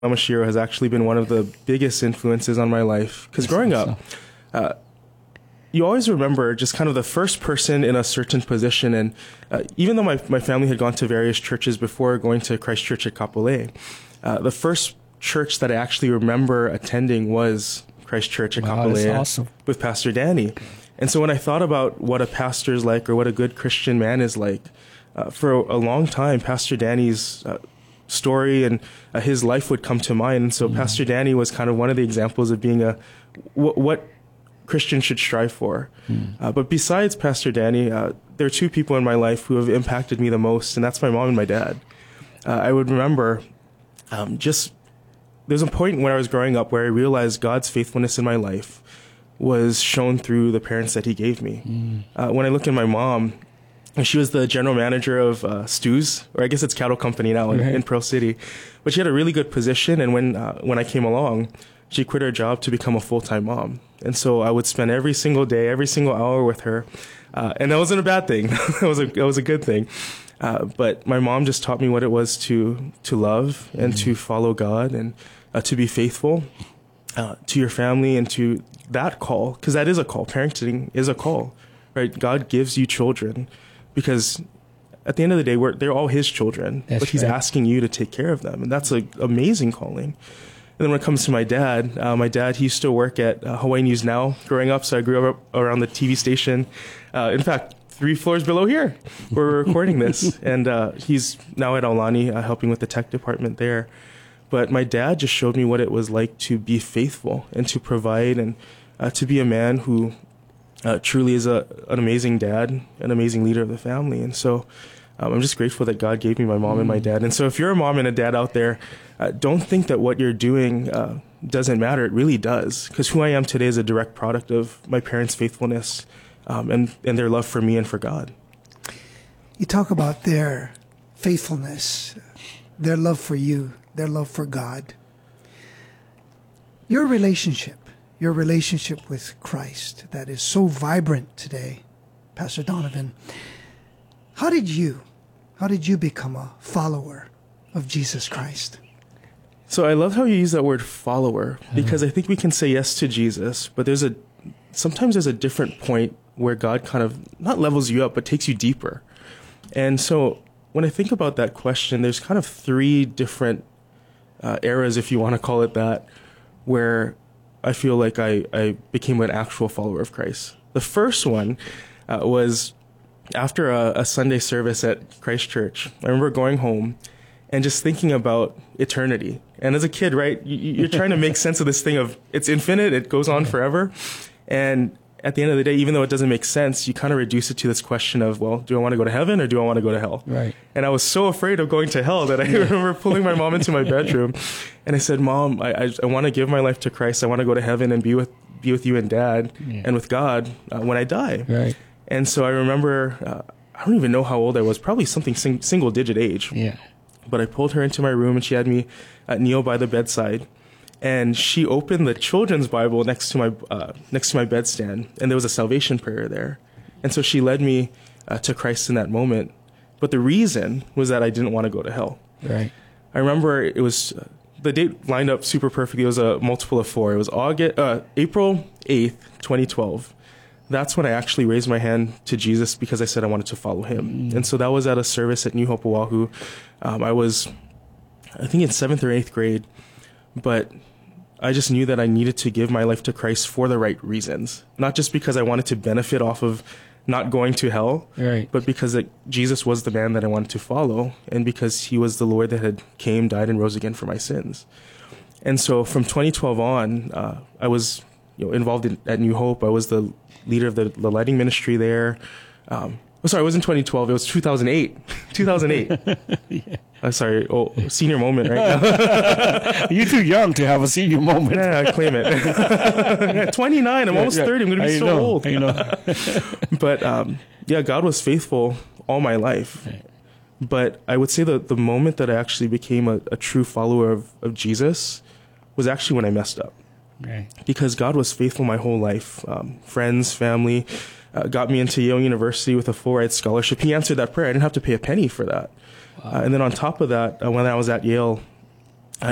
Mashiro has actually been one of the biggest influences on my life. Because growing up, you always remember just kind of the first person in a certain position. And even though my family had gone to various churches before going to Christ Church at Kapolei, the first church that I actually remember attending was Christ Church at Kapolei awesome. With Pastor Danny. And so when I thought about what a pastor is like or what a good Christian man is like, for a long time, Pastor Danny's story and his life would come to mind. And so Pastor Danny was kind of one of the examples of being what Christians should strive for. But besides Pastor Danny, there are two people in my life who have impacted me the most, and that's my mom and my dad. I would remember there's a point when I was growing up where I realized God's faithfulness in my life was shown through the parents that he gave me. When I look at my mom, she was the general manager of Stu's, or I guess it's Cattle Company now in Pearl City. But she had a really good position, and when I came along, she quit her job to become a full-time mom. And so I would spend every single day, every single hour with her. And that wasn't a bad thing. That was a good thing. But my mom just taught me what it was to love and to follow God and to be faithful to your family and to that call, because that is a call. Parenting is a call, right? God gives you children because at the end of the day, they're all his children, but he's asking you to take care of them. And that's an amazing calling. And then when it comes to my dad, he used to work at Hawaii News Now growing up. So I grew up around the TV station. In fact, 3 floors below here, where we're recording this. And he's now at Aulani helping with the tech department there. But my dad just showed me what it was like to be faithful and to provide and to be a man who truly is an amazing dad, an amazing leader of the family. And so I'm just grateful that God gave me my mom and my dad. And so if you're a mom and a dad out there, don't think that what you're doing doesn't matter. It really does. Because who I am today is a direct product of my parents' faithfulness and their love for me and for God. You talk about their faithfulness, their love for you, their love for God. Your relationship with Christ that is so vibrant today, Pastor Donovan, how did you become a follower of Jesus Christ? So I love how you use that word follower, because I think we can say yes to Jesus, but sometimes there's a different point where God kind of not levels you up, but takes you deeper. And so when I think about that question, there's kind of 3 different eras, if you want to call it that, where I feel like I became an actual follower of Christ. The first one was after a Sunday service at Christ Church. I remember going home and just thinking about eternity. And as a kid, right, you're trying to make sense of this thing of it's infinite, it goes on forever. And at the end of the day, even though it doesn't make sense, you kind of reduce it to this question of, well, do I want to go to heaven or do I want to go to hell? Right. And I was so afraid of going to hell that I remember pulling my mom into my bedroom and I said, Mom, I want to give my life to Christ. I want to go to heaven and be with you and Dad and with God when I die. Right. And so I remember, I don't even know how old I was, probably something single digit age. Yeah. But I pulled her into my room and she had me kneel by the bedside. And she opened the children's Bible next to my bedstand, and there was a salvation prayer there. And so she led me to Christ in that moment. But the reason was that I didn't want to go to hell. Right. I remember it was the date lined up super perfectly. It was a multiple of 4. It was April 8th, 2012. That's when I actually raised my hand to Jesus because I said I wanted to follow him. And so that was at a service at New Hope Oahu. I was, I think, in 7th or 8th grade, but I just knew that I needed to give my life to Christ for the right reasons. Not just because I wanted to benefit off of not going to hell, right, but because Jesus was the man that I wanted to follow, and because he was the Lord that had came, died, and rose again for my sins. And so from 2012 on, I was involved at New Hope. I was the leader of the lighting ministry there. Sorry, it wasn't 2012. It was 2008. 2008. Yeah. Sorry. Oh, senior moment right now. You're too young to have a senior moment. Yeah, I claim it. 29. I'm almost 30. I'm going to be so old. I know. But God was faithful all my life. Right. But I would say that the moment that I actually became a true follower of Jesus was actually when I messed up. Right. Because God was faithful my whole life. Friends, family, got me into Yale University with a full-ride scholarship. He answered that prayer. I didn't have to pay a penny for that. Wow. And then on top of that, when I was at Yale, I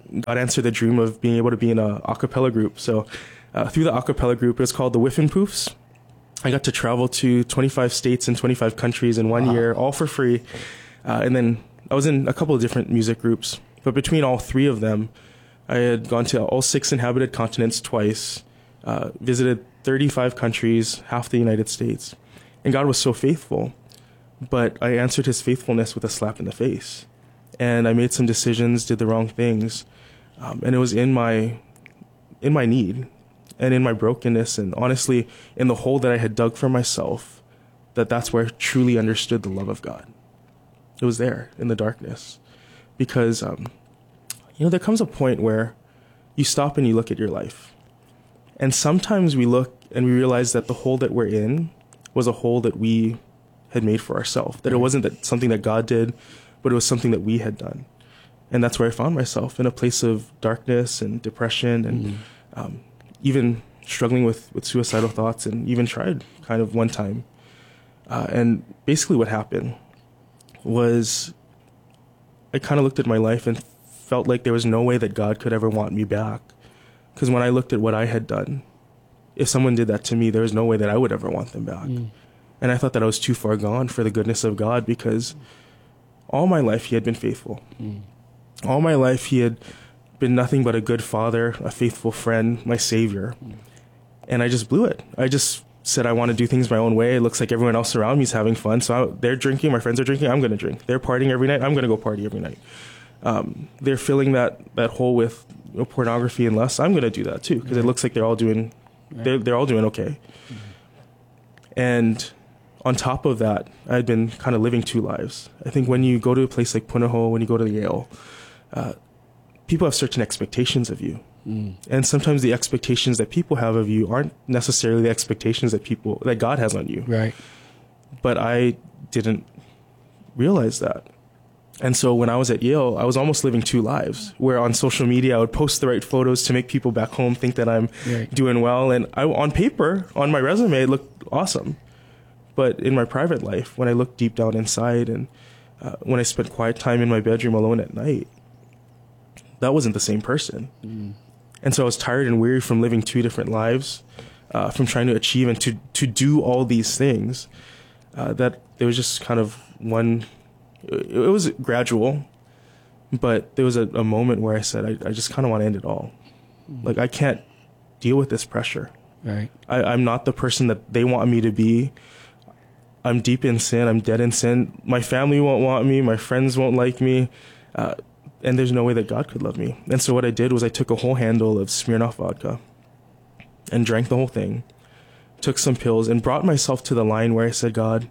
God answered the dream of being able to be in a cappella group. So through the a cappella group, it was called the Whiffenpoofs. I got to travel to 25 states and 25 countries in 1 year, all for free. And then I was in a couple of different music groups. But between all three of them, I had gone to all 6 inhabited continents twice, visited 35 countries, half the United States. And God was so faithful. But I answered his faithfulness with a slap in the face. And I made some decisions, did the wrong things. And it was in my need and in my brokenness and honestly in the hole that I had dug for myself, that's where I truly understood the love of God. It was there in the darkness. Because, there comes a point where you stop and you look at your life. And sometimes we look and we realize that the hole that we're in was a hole that we had made for ourselves. That it wasn't something that God did, but it was something that we had done. And that's where I found myself, in a place of darkness and depression and even struggling with suicidal thoughts, and even tried kind of one time. And basically what happened was I kind of looked at my life and felt like there was no way that God could ever want me back. Because when I looked at what I had done, if someone did that to me, there was no way that I would ever want them back. And I thought that I was too far gone for the goodness of God, because all my life he had been faithful. All my life he had been nothing but a good father, a faithful friend, my savior. And I just blew it. I just said I want to do things my own way. It looks like everyone else around me is having fun. So they're drinking, my friends are drinking, I'm going to drink. They're partying every night, I'm going to go party every night. They're filling that hole with pornography and lust. I'm going to do that too, because it looks like they're all doing okay. And on top of that, I had been kind of living 2 lives. I think when you go to a place like Punahou, when you go to Yale, people have certain expectations of you. And sometimes the expectations that people have of you aren't necessarily the expectations that God has on you. Right. But I didn't realize that. And so when I was at Yale, I was almost living 2 lives, where on social media I would post the right photos to make people back home think that I'm doing well. And on paper, on my resume, it looked awesome. But in my private life, when I looked deep down inside, and when I spent quiet time in my bedroom alone at night, that wasn't the same person. And so I was tired and weary from living 2 different lives, from trying to achieve and to do all these things, that there was just kind of one. It was gradual, but there was a moment where I said, I just kind of want to end it all. Like, I can't deal with this pressure. Right. I'm not the person that they want me to be. I'm deep in sin. I'm dead in sin. My family won't want me. My friends won't like me. And there's no way that God could love me. And so what I did was I took a whole handle of Smirnoff vodka and drank the whole thing, took some pills, and brought myself to the line where I said, God,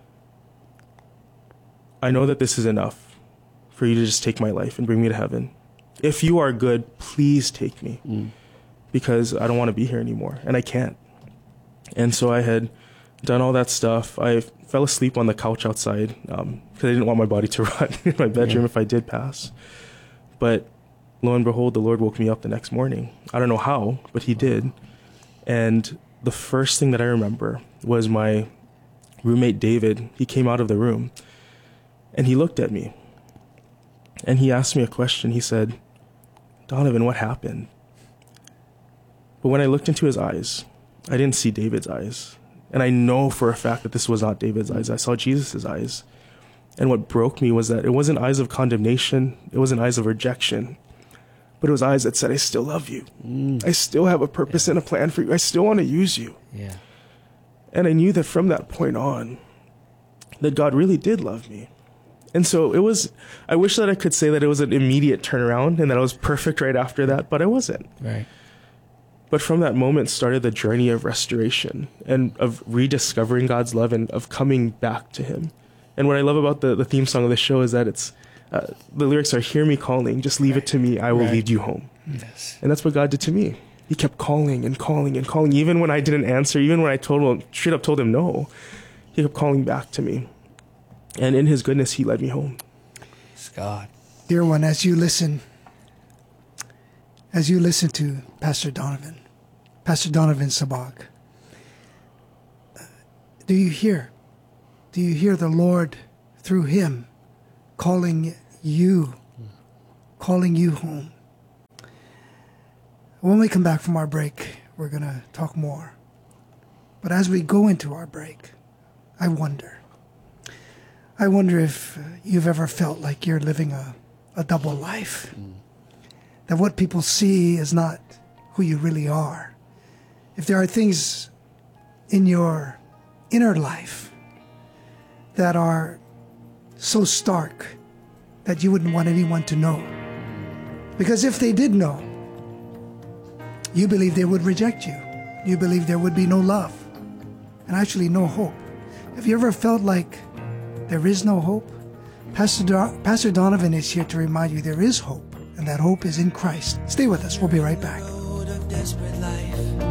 I know that this is enough for you to just take my life and bring me to heaven. If you are good, please take me, because I don't want to be here anymore, and I can't. And so I had done all that stuff. I fell asleep on the couch outside because I didn't want my body to rot in my bedroom if I did pass. But lo and behold, the Lord woke me up the next morning. I don't know how, but he did. And the first thing that I remember was my roommate, David. He came out of the room. And he looked at me, and he asked me a question. He said, Donovan, what happened? But when I looked into his eyes, I didn't see David's eyes. And I know for a fact that this was not David's eyes. I saw Jesus' eyes. And what broke me was that it wasn't eyes of condemnation. It wasn't eyes of rejection. But it was eyes that said, I still love you. I still have a purpose and a plan for you. I still want to use you. Yeah. And I knew that from that point on, that God really did love me. And so I wish that I could say that it was an immediate turnaround and that I was perfect right after that, but I wasn't. Right. But from that moment started the journey of restoration and of rediscovering God's love and of coming back to him. And what I love about the theme song of the show is that it's, the lyrics are, hear me calling, just leave it to me, I will lead you home. Yes. And that's what God did to me. He kept calling and calling and calling, even when I didn't answer, even when I straight up told him no, he kept calling back to me. And in his goodness, he led me home. It's God. Dear one, as you listen to Pastor Donovan Sabag, do you hear the Lord through him calling you home? When we come back from our break, we're going to talk more. But as we go into our break, I wonder if you've ever felt like you're living a double life. That what people see is not who you really are. If there are things in your inner life that are so stark that you wouldn't want anyone to know. Because if they did know, you believe they would reject you. You believe there would be no love and actually no hope. Have you ever felt like there is no hope? Pastor Donovan is here to remind you there is hope, and that hope is in Christ. Stay with us. We'll be right back.